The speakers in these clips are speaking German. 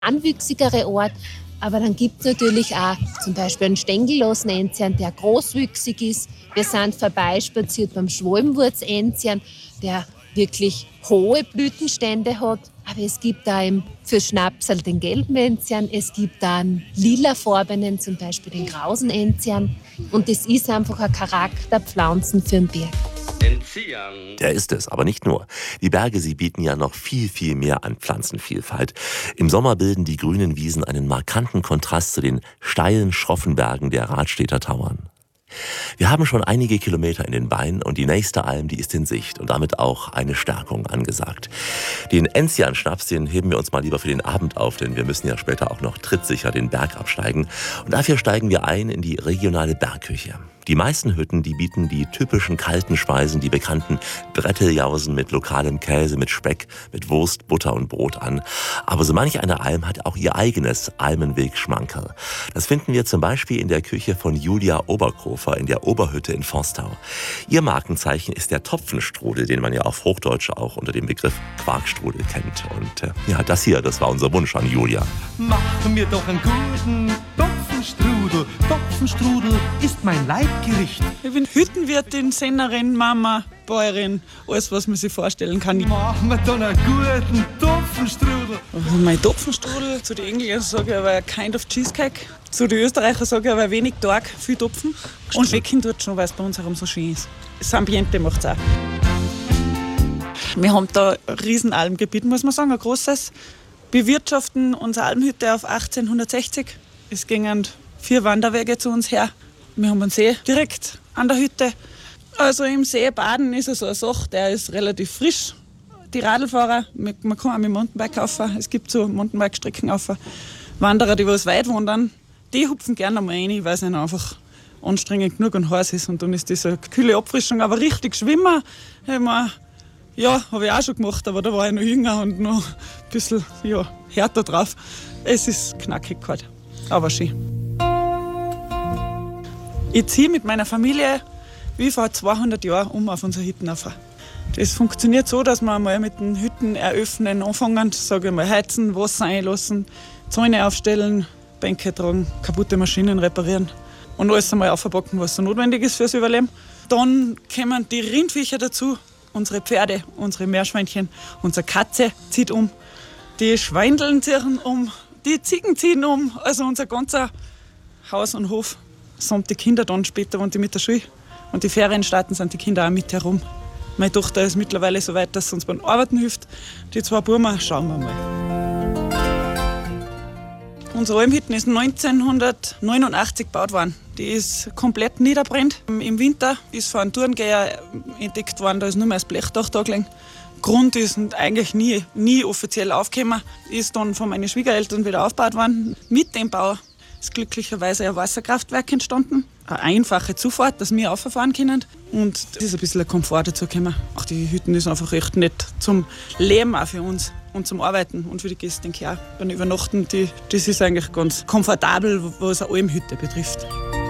anwüchsigere Art. Aber dann gibt es natürlich auch zum Beispiel einen stängellosen Enzian, der großwüchsig ist. Wir sind vorbeispaziert beim Schwalbenwurz-Enzian, der wirklich hohe Blütenstände hat. Aber es gibt da für Schnapsal den gelben Enzian, es gibt da einen lilafarbenen, zum Beispiel den krausen Enzian. Und das ist einfach ein Charakterpflanzen für den Berg. Der ist es, aber nicht nur. Die Berge, sie bieten ja noch viel, viel mehr an Pflanzenvielfalt. Im Sommer bilden die grünen Wiesen einen markanten Kontrast zu den steilen, schroffen Bergen der Radstädter Tauern. Wir haben schon einige Kilometer in den Beinen und die nächste Alm, die ist in Sicht und damit auch eine Stärkung angesagt. Den Enzian-Schnaps, den heben wir uns mal lieber für den Abend auf, denn wir müssen ja später auch noch trittsicher den Berg absteigen. Und dafür steigen wir ein in die regionale Bergküche. Die meisten Hütten, die bieten die typischen kalten Speisen, die bekannten Bretteljausen mit lokalem Käse, mit Speck, mit Wurst, Butter und Brot an. Aber so manch eine Alm hat auch ihr eigenes Almenweg-Schmankerl. Das finden wir zum Beispiel in der Küche von Julia Oberkofer in der Oberhütte in Forstau. Ihr Markenzeichen ist der Topfenstrudel, den man ja auf Hochdeutsch auch unter dem Begriff Quarkstrudel kennt. Und ja, das hier, das war unser Wunsch an Julia. Machen wir doch einen guten Topfenstrudel. Topfenstrudel ist mein Leibgericht. Ich bin Hüttenwirtin, Sennerin, Mama, Bäuerin, alles, was man sich vorstellen kann. Machen wir dann einen guten Topfenstrudel. Mein Topfenstrudel, zu den Engländern sage ich aber kind of Cheesecake. Zu den Österreichern sage ich aber wenig Tag, viel Topfen. Und schmecken tut schon, weil es bei uns herum so schön ist. Das Ambiente macht es auch. Wir haben da ein Riesenalmgebiet, muss man sagen, ein großes. Bewirtschaften unsere Almhütte auf 1860. Es gingen 4 Wanderwege zu uns her. Wir haben einen See direkt an der Hütte. Also im See baden ist so eine Sache, der ist relativ frisch. Die Radlfahrer, man kann auch mit dem Mountainbike laufen. Es gibt so Mountainbike-Strecken auf. Wanderer, die was weit wandern, die hupfen gerne einmal rein, weil es ihnen einfach anstrengend genug und heiß ist. Und dann ist diese kühle Abfrischung. Aber richtig schwimmen, habe ich auch schon gemacht, aber da war ich noch jünger und noch ein bisschen härter drauf. Es ist knackig kalt, aber schön. Ich ziehe mit meiner Familie wie vor 200 Jahren auf unsere Hütten auf. Das funktioniert so, dass wir mal mit den Hütten eröffnen, anfangen, sage ich mal, heizen, Wasser einlassen, Zäune aufstellen, Bänke tragen, kaputte Maschinen reparieren und alles einmal aufpacken, was so notwendig ist fürs Überleben. Dann kommen die Rindviecher dazu, unsere Pferde, unsere Meerschweinchen, unsere Katze zieht um, die Schweindeln ziehen um, die Ziegen ziehen um, also unser ganzer Haus und Hof. Samt die Kinder dann später, wenn die mit der Schule und die Ferien starten, sind die Kinder auch mit herum. Meine Tochter ist mittlerweile so weit, dass sie uns beim Arbeiten hilft. Die 2 Burmen, schauen wir mal. Unsere Almhütte ist 1989 gebaut worden. Die ist komplett niederbrennt. Im Winter ist von einem Tourengeher entdeckt worden, da ist nur mehr das Blechdach da gelegen. Grund ist eigentlich nie offiziell aufgekommen, ist dann von meinen Schwiegereltern wieder aufgebaut worden. Mit dem Bau ist glücklicherweise ein Wasserkraftwerk entstanden. Eine einfache Zufahrt, dass wir rauffahren können. Und es ist ein bisschen ein Komfort dazu gekommen. Auch die Hütten ist einfach recht nett zum Leben auch für uns und zum Arbeiten und für die Gäste, denke ich auch. Beim Übernachten, das ist eigentlich ganz komfortabel, was eine Almhütte betrifft.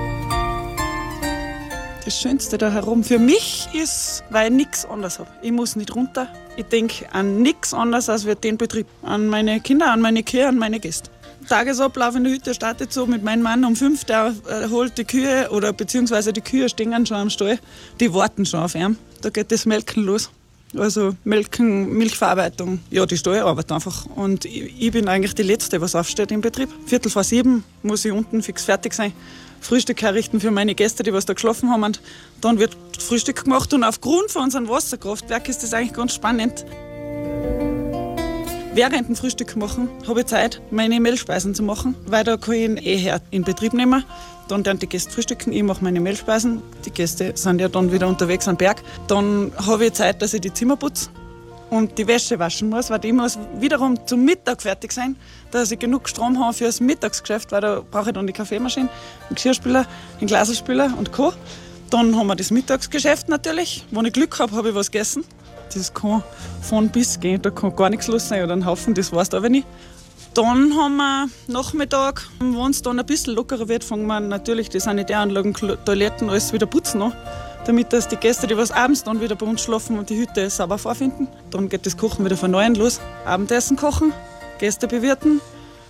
Das Schönste da herum für mich ist, weil ich nichts anderes habe. Ich muss nicht runter. Ich denke an nichts anderes als den Betrieb. An meine Kinder, an meine Kühe, an meine Gäste. Tagesablauf in der Hütte startet so mit meinem Mann um 5, der holt die Kühe, oder beziehungsweise die Kühe stehen schon am Stall, die warten schon auf ihn. Da geht das Melken los. Also Melken, Milchverarbeitung, ja, die Stallarbeit einfach. Und ich bin eigentlich die Letzte, was aufsteht im Betrieb. 6:45 muss ich unten fix fertig sein. Frühstück herrichten für meine Gäste, die was da geschlafen haben. Und dann wird Frühstück gemacht und aufgrund von unserem Wasserkraftwerk ist das eigentlich ganz spannend. Während dem Frühstück machen habe ich Zeit, meine Mehlspeisen zu machen, weil da kann ich einen E-Herd in Betrieb nehmen. Dann werden die Gäste frühstücken, ich mache meine Mehlspeisen. Die Gäste sind ja dann wieder unterwegs am Berg. Dann habe ich Zeit, dass ich die Zimmer putze und die Wäsche waschen muss, weil die muss wiederum zum Mittag fertig sein, dass ich genug Strom habe für das Mittagsgeschäft, weil da brauche ich dann die Kaffeemaschine, den Geschirrspüler, den Glaselspüler und Co. Dann haben wir das Mittagsgeschäft natürlich. Wenn ich Glück habe, habe ich was gegessen. Das kann von bis gehen, da kann gar nichts los sein oder ein Haufen, das weißt du aber nicht. Dann haben wir Nachmittag, wenn es dann ein bisschen lockerer wird, fangen wir natürlich die Sanitäranlagen, Toiletten, alles wieder putzen an, damit dass die Gäste, die was abends dann wieder bei uns schlafen und die Hütte sauber vorfinden. Dann geht das Kochen wieder von neuem los. Abendessen kochen, Gäste bewirten,